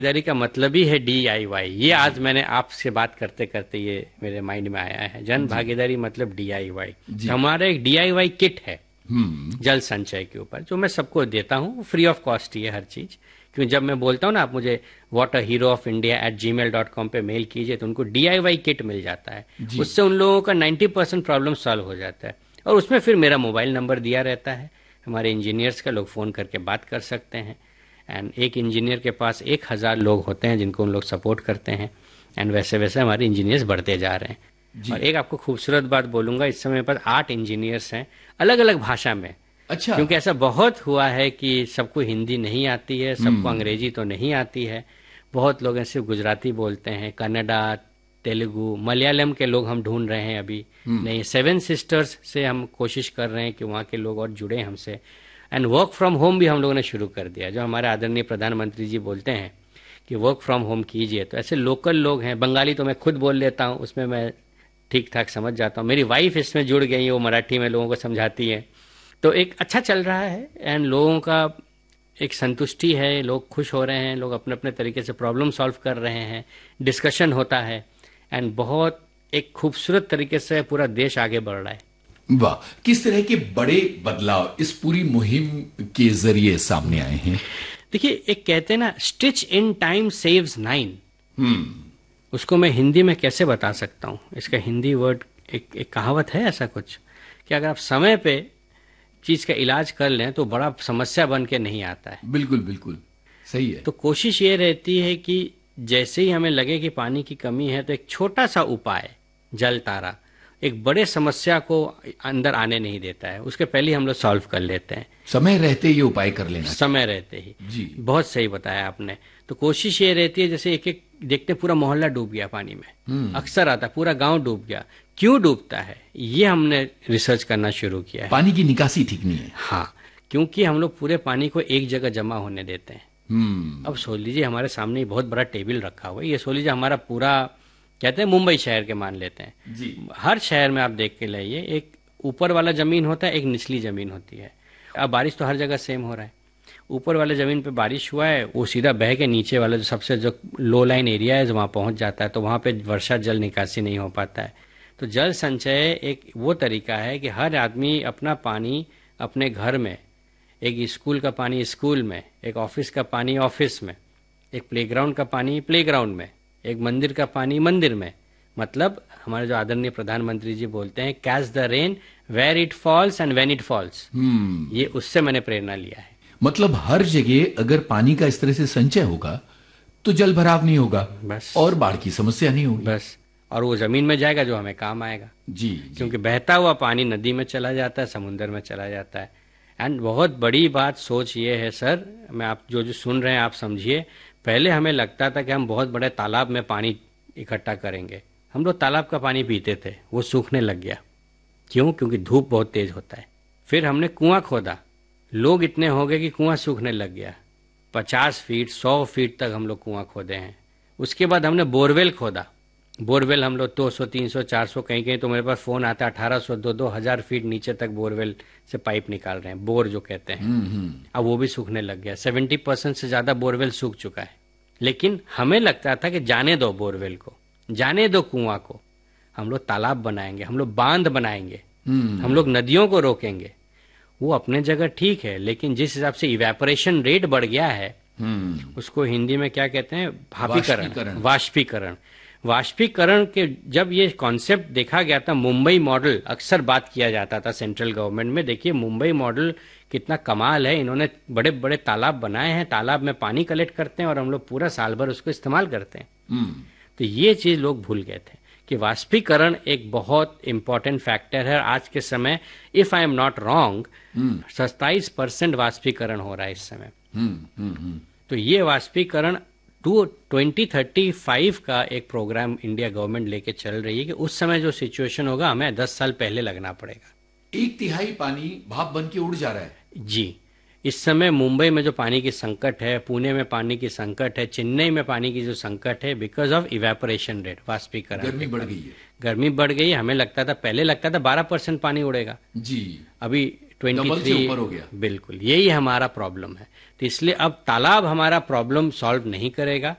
भागीदारी का मतलब ही है DIY। ये आज मैंने आपसे बात करते करते ये मेरे माइंड में आया है। जन भागीदारी मतलब DIY। जी। हमारा एक DIY किट है हम्म। जल संचय के ऊपर, जो मैं सबको देता हूँ, फ्री ऑफ कॉस्ट ही है हर चीज। क्योंकि जब मैं बोलता हूँ ना, आप मुझे waterheroofIndia@gmail.com पे मेल कीजिए तो उनको DIY किट मिल जाता है। जी। उससे उन लोगों का 90% प्रॉब्लम सॉल्व हो जाता है। और उसमें फिर मेरा मोबाइल नंबर दिया रहता है, हमारे इंजीनियर्स का, लोग फ़ोन करके बात कर सकते हैं। एंड एक इंजीनियर के पास 1000 लोग होते हैं जिनको उन लोग सपोर्ट करते हैं। एंड वैसे वैसे हमारे इंजीनियर्स बढ़ते जा रहे हैं। जी। और एक आपको खूबसूरत बात बोलूंगा, इस समय पर 8 इंजीनियर्स हैं अलग अलग भाषा में। अच्छा। क्योंकि ऐसा बहुत हुआ है कि सबको हिंदी नहीं आती है, सबको अंग्रेजी तो नहीं आती है। बहुत लोग ऐसे गुजराती बोलते हैं, कन्नड़ा, तेलुगु, मलयालम के लोग हम ढूंढ रहे हैं अभी। नहीं, 7 सिस्टर्स से हम कोशिश कर रहे हैं कि वहाँ के लोग और जुड़े हमसे। एंड वर्क फ्रॉम होम भी हम लोगों ने शुरू कर दिया। जो हमारे आदरणीय प्रधानमंत्री जी बोलते हैं कि वर्क फ्रॉम होम कीजिए, तो ऐसे लोकल लोग हैं। बंगाली तो मैं खुद बोल लेता हूँ, उसमें मैं ठीक ठाक समझ जाता हूँ। मेरी वाइफ इसमें जुड़ गई है, वो मराठी में लोगों को समझाती है। तो एक अच्छा चल रहा है एंड लोगों का एक संतुष्टि है, लोग खुश हो रहे हैं, लोग अपने अपने तरीके से प्रॉब्लम सॉल्व कर रहे हैं, डिस्कशन होता है एंड बहुत एक खूबसूरत तरीके से पूरा देश आगे बढ़ रहा है। वाह, किस तरह के बड़े बदलाव इस पूरी मुहिम के जरिए सामने आए हैं। देखिए, एक कहते हैं ना, स्टिच इन टाइम सेव्स 9। उसको मैं हिंदी में कैसे बता सकता हूँ? इसका हिंदी वर्ड, एक कहावत है ऐसा कुछ, कि अगर आप समय पे चीज का इलाज कर लें तो बड़ा समस्या बन के नहीं आता है। बिल्कुल बिल्कुल सही है। तो कोशिश ये रहती है कि जैसे ही हमें लगे कि पानी की कमी है, तो एक छोटा सा उपाय, जल तारा, एक बड़े समस्या को अंदर आने नहीं देता है, उसके पहले हम लोग सॉल्व कर लेते हैं। समय रहते ये उपाय कर लेना। समय रहते ही। जी। बहुत सही बताया आपने। तो कोशिश ये रहती है, जैसे एक एक देखते पूरा मोहल्ला डूब गया पानी में, अक्सर आता है पूरा गांव डूब गया। क्यों डूबता है, ये हमने रिसर्च करना शुरू किया है। पानी की निकासी ठीक नहीं है। हाँ, क्योंकि हम लोग पूरे पानी को एक जगह जमा होने देते हैं। अब सोच लीजिए, हमारे सामने ही बहुत बड़ा टेबल रखा हुआ है। ये सोच लीजिए हमारा पूरा, कहते हैं मुंबई शहर के मान लेते हैं जी। हर शहर में आप देख के लाइए, एक ऊपर वाला जमीन होता है, एक निचली जमीन होती है। अब बारिश तो हर जगह सेम हो रहा है। ऊपर वाले जमीन पे बारिश हुआ है, वो सीधा बह के नीचे वाला जो सबसे जो लो लाइन एरिया है, वहां पहुंच जाता है, तो वहां पे वर्षा जल निकासी नहीं हो पाता है। तो जल संचय एक वो तरीका है कि हर आदमी अपना पानी अपने घर में, एक स्कूल का पानी स्कूल में, एक ऑफिस का पानी ऑफिस में, एक प्लेग्राउंड का पानी प्लेग्राउंड में, एक मंदिर का पानी मंदिर में। मतलब हमारे जो आदरणीय प्रधानमंत्री जी बोलते हैं, catch the rain where it falls and when it falls. ये उससे मैंने प्रेरणा लिया है। मतलब हर जगह अगर पानी का इस तरह से संचय होगा तो जल भराव नहीं होगा, बस, और बाढ़ की समस्या नहीं होगी। बस, और वो जमीन में जाएगा जो हमें काम आएगा। जी। क्योंकि बहता हुआ पानी नदी में चला जाता है, समुद्र में चला जाता है। एंड बहुत बड़ी बात सोच ये है सर, मैं आप जो सुन रहे हैं आप समझिए। पहले हमें लगता था कि हम बहुत बड़े तालाब में पानी इकट्ठा करेंगे। हम लोग तालाब का पानी पीते थे, वो सूखने लग गया। क्यों? क्योंकि धूप बहुत तेज होता है। फिर हमने कुआं खोदा, लोग इतने हो गए कि कुआं सूखने लग गया। 50 फीट 100 फीट तक हम लोग कुआं खोदे हैं। उसके बाद हमने बोरवेल खोदा। बोरवेल हम लोग 200 300 400, कहीं कहीं तो मेरे पास फोन आता है 1800 2000 फीट नीचे तक बोरवेल से पाइप निकाल रहे हैं, बोर जो कहते हैं। अब वो भी सूखने लग गया। 70% से ज्यादा बोरवेल सूख चुका है। लेकिन हमें लगता था कि जाने दो बोरवेल को, जाने दो कुआं को, हम लोग तालाब बनाएंगे, हम लोग बांध बनाएंगे, हम लोग नदियों को रोकेंगे। वो अपने जगह ठीक है, लेकिन जिस हिसाब से इवेपोरेशन रेट बढ़ गया है, उसको हिंदी में क्या कहते हैं, भापीकरण, वाष्पीकरण। वाष्पीकरण के जब ये कॉन्सेप्ट देखा गया था, मुंबई मॉडल अक्सर बात किया जाता था सेंट्रल गवर्नमेंट में। देखिए मुंबई मॉडल कितना कमाल है, इन्होंने बड़े बड़े तालाब बनाए हैं, तालाब में पानी कलेक्ट करते हैं और हम लोग पूरा साल भर उसको इस्तेमाल करते हैं। तो ये चीज लोग भूल गए थे कि वाष्पीकरण एक बहुत इंपॉर्टेंट फैक्टर है। आज के समय, if I am not wrong, 27% वाष्पीकरण हो रहा है इस समय। तो ये वाष्पीकरण 2035 का एक प्रोग्राम इंडिया गवर्नमेंट लेके चल रही है कि उस समय जो सिचुएशन होगा, हमें 10 साल पहले लगना पड़ेगा। 1/3 पानी भाप बन के उड़ जा रहा है। जी। इस समय मुंबई में जो पानी की संकट है, पुणे में पानी की संकट है, चेन्नई में पानी की जो संकट है, बिकॉज ऑफ इवेपोरेशन रेट, वाष्पीकरण। गर्मी बढ़ गई है। गर्मी बढ़ गई है। हमें लगता था, पहले लगता था 12% पानी उड़ेगा, जी। अभी डबल से ऊपर हो गया। बिल्कुल, यही हमारा प्रॉब्लम है। तो इसलिए अब तालाब हमारा प्रॉब्लम सॉल्व नहीं करेगा।